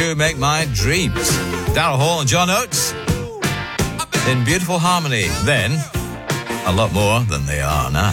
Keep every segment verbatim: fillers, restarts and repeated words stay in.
You make my dreams. Daryl Hall and John Oates in beautiful harmony then, a lot more than they are now.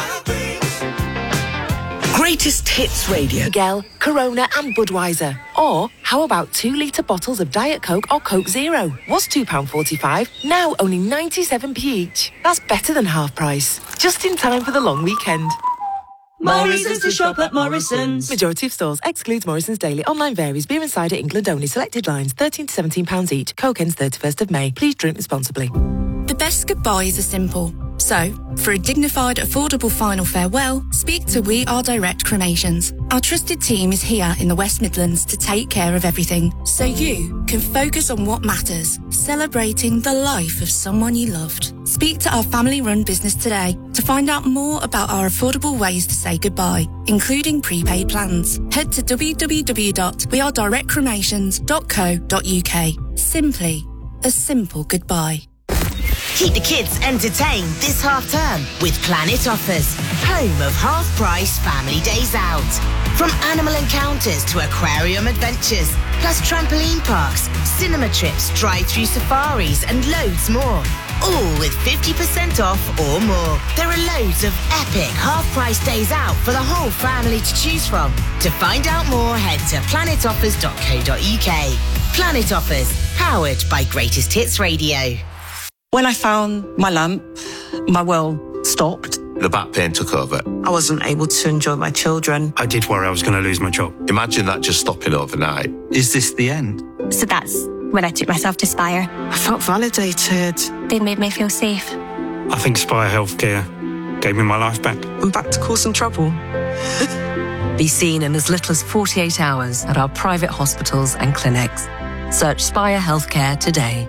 Greatest Hits Radio. Miguel, Corona and Budweiser. Or how about two litre bottles of Diet Coke or Coke Zero? Was two pounds forty-five, now only ninety-seven p each. That's better than half price. Just in time for the long weekend. Morrison's to shop at Morrison's. Majority of stores excludes Morrison's Daily. Online varies. Beer and cider England only. Selected lines thirteen to seventeen pounds each. Coke ends thirty-first of May. Please drink responsibly. The best goodbyes are simple. So, for a dignified, affordable final farewell, speak to We Are Direct Cremations. Our trusted team is here in the West Midlands to take care of everything, so you can focus on what matters, celebrating the life of someone you loved. Speak to our family-run business today to find out more about our affordable ways to say goodbye, including prepaid plans. Head to w w w dot we are direct cremations dot co dot u k. Simply a simple goodbye. Keep the kids entertained this half-term with Planet Offers, home of half-price family days out. From animal encounters to aquarium adventures, plus trampoline parks, cinema trips, drive-through safaris and loads more. All with fifty percent off or more. There are loads of epic half-price days out for the whole family to choose from. To find out more, head to planet offers dot co dot u k. Planet Offers, powered by Greatest Hits Radio. When I found my lamp, my world stopped. The back pain took over. I wasn't able to enjoy my children. I did worry I was going to lose my job. Imagine that just stopping overnight. Is this the end? So that's when I took myself to Spire. I felt validated. They made me feel safe. I think Spire Healthcare gave me my life back. I'm back to causing trouble. Be seen in as little as forty-eight hours at our private hospitals and clinics. Search Spire Healthcare today.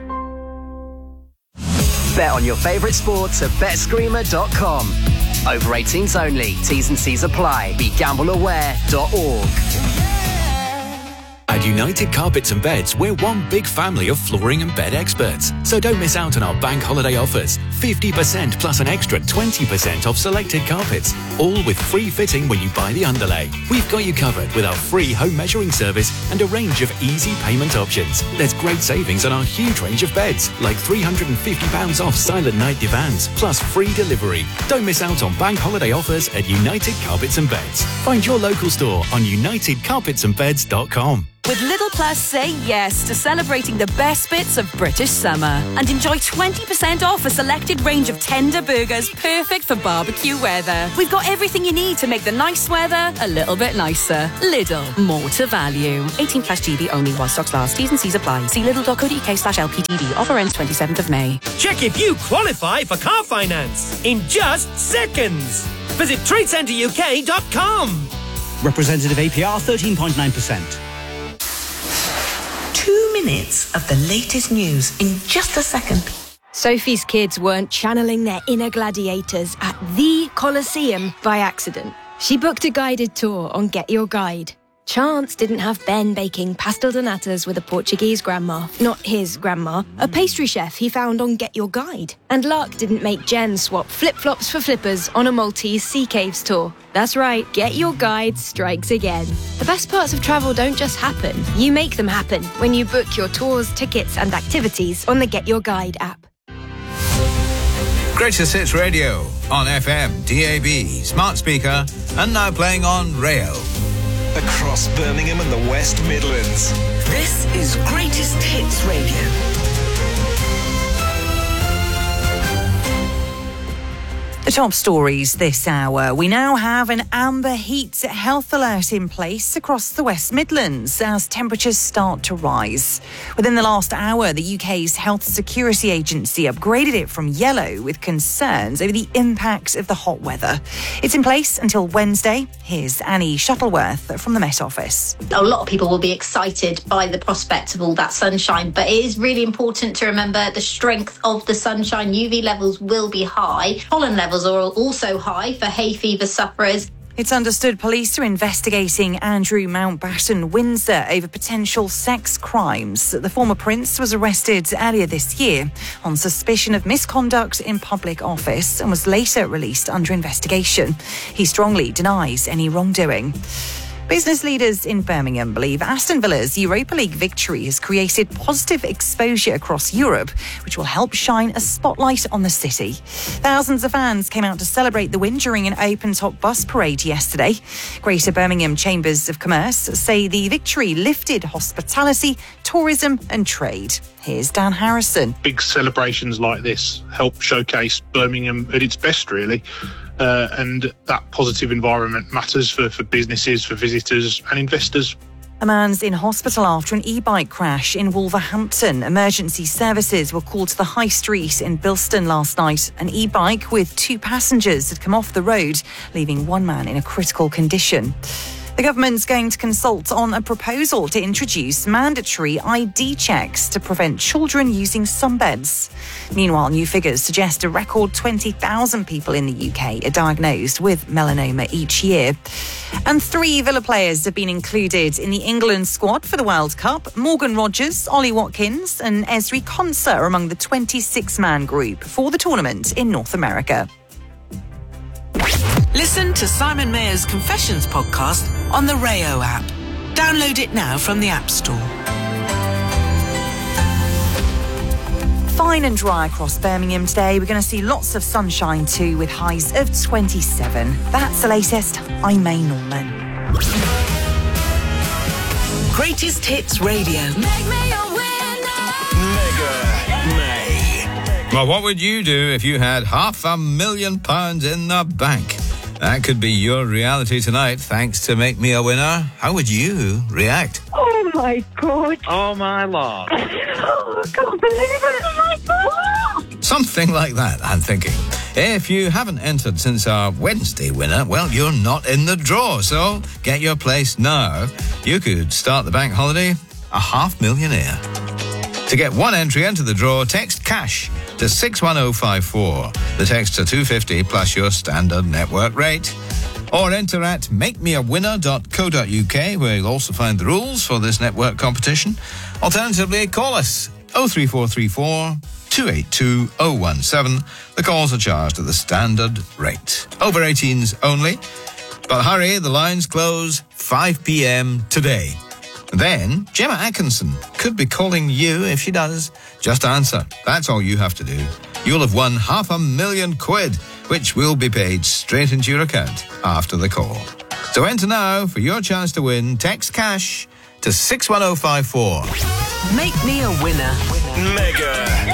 Bet on your favourite sports at bet screamer dot com. Over eighteens only. T's and C's apply. Be gamble aware dot org. At United Carpets and Beds, we're one big family of flooring and bed experts. So don't miss out on our bank holiday offers. fifty percent plus an extra twenty percent off selected carpets. All with free fitting when you buy the underlay. We've got you covered with our free home measuring service and a range of easy payment options. There's great savings on our huge range of beds, like three hundred fifty pounds off Silent Night divans, plus free delivery. Don't miss out on bank holiday offers at United Carpets and Beds. Find your local store on united carpets and beds dot com. With Lidl Plus, say yes to celebrating the best bits of British summer and enjoy twenty percent off a selected range of tender burgers perfect for barbecue weather. We've got everything you need to make the nice weather a little bit nicer. Lidl, more to value. eighteen plus G B only while stocks last. T's and C's apply. See lidl dot co dot u k slash L P T V. Offer ends twenty-seventh of May. Check if you qualify for car finance in just seconds. Visit trade centre u k dot com. Representative A P R thirteen point nine percent. Two minutes of the latest news in just a second. Sophie's kids weren't channeling their inner gladiators at the Colosseum by accident. She booked a guided tour on Get Your Guide. Chance didn't have Ben baking pastel de natas with a Portuguese grandma, not his grandma, a pastry chef he found on Get Your Guide. And luck didn't make Jen swap flip-flops for flippers on a Maltese sea caves tour. That's right, Get Your Guide strikes again. The best parts of travel don't just happen, you make them happen when you book your tours, tickets and activities on the Get Your Guide app. Greatest Hits Radio on F M, D A B, smart speaker, and now playing on rail. Across Birmingham and the West Midlands. This is Greatest Hits Radio. The top stories this hour. We now have an amber heat health alert in place across the West Midlands as temperatures start to rise. Within the last hour, the U K's Health Security Agency upgraded it from yellow with concerns over the impacts of the hot weather. It's in place until Wednesday. Here's Annie Shuttleworth from the Met Office. A lot of people will be excited by the prospect of all that sunshine, but it is really important to remember the strength of the sunshine. U V levels will be high. Pollen levels are also high for hay fever sufferers. It's understood police are investigating Andrew Mountbatten Windsor over potential sex crimes. The former prince was arrested earlier this year on suspicion of misconduct in public office and was later released under investigation. He strongly denies any wrongdoing. Business leaders in Birmingham believe Aston Villa's Europa League victory has created positive exposure across Europe, which will help shine a spotlight on the city. Thousands of fans came out to celebrate the win during an open-top bus parade yesterday. Greater Birmingham Chambers of Commerce say the victory lifted hospitality, tourism and trade. Here's Dan Harrison. Big celebrations like this help showcase Birmingham at its best, really. Uh, and that positive environment matters for, for businesses, for visitors and investors. A man's in hospital after an e-bike crash in Wolverhampton. Emergency services were called to the High Street in Bilston last night. An e-bike with two passengers had come off the road, leaving one man in a critical condition. The government's going to consult on a proposal to introduce mandatory I D checks to prevent children using sunbeds. Meanwhile, new figures suggest a record twenty thousand people in the U K are diagnosed with melanoma each year. And three Villa players have been included in the England squad for the World Cup. Morgan Rogers, Ollie Watkins and Ezri Konsa are among the twenty-six man group for the tournament in North America. Listen to Simon Mayer's Confessions podcast on the Rayo app. Download it now from the App Store. Fine and dry across Birmingham today. We're going to see lots of sunshine too, with highs of twenty-seven. That's the latest. I'm May Norman. Greatest Hits Radio. Mega May. Well, what would you do if you had half a million pounds in the bank? That could be your reality tonight, thanks to Make Me a Winner. How would you react? Oh, my God. Oh, my Lord. Oh, I can't believe it. Oh, my God. Something like that, I'm thinking. If you haven't entered since our Wednesday winner, well, you're not in the draw, so get your place now. You could start the bank holiday a half millionaire. To get one entry into the draw, text CASH to six one oh five four. The texts are two pounds fifty plus your standard network rate. Or enter at make me a winner dot co dot uk, where you'll also find the rules for this network competition. Alternatively, call us oh three four three four, two eight two, oh one seven. The calls are charged at the standard rate. Over eighteens only. But hurry, the lines close five p.m. today. Then, Gemma Atkinson could be calling you. If she does, just answer. That's all you have to do. You'll have won half a million quid, which will be paid straight into your account after the call. So enter now for your chance to win. Text CASH to six one oh five four. Make me a winner. Mega